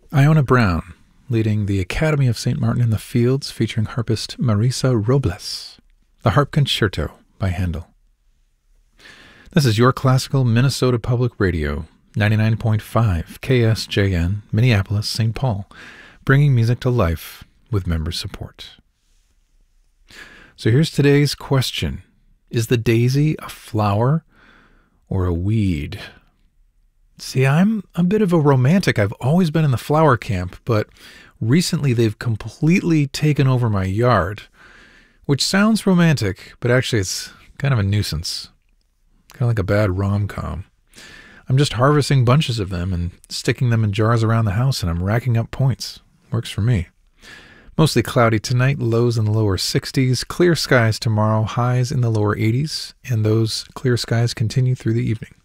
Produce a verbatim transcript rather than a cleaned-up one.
Iona Brown, leading the Academy of Saint Martin in the Fields, featuring harpist Marisa Robles. The Harp Concerto by Handel. This is your classical Minnesota Public Radio, ninety-nine point five K S J N, Minneapolis, Saint Paul, bringing music to life with member support. So here's today's question. Is the daisy a flower or a weed? See, I'm a bit of a romantic. I've always been in the flower camp, but recently they've completely taken over my yard, which sounds romantic, but actually it's kind of a nuisance. Kind of like a bad rom-com. I'm just harvesting bunches of them and sticking them in jars around the house, and I'm racking up points. Works for me. Mostly cloudy tonight, lows in the lower sixties, clear skies tomorrow, highs in the lower eighties, and those clear skies continue through the evening.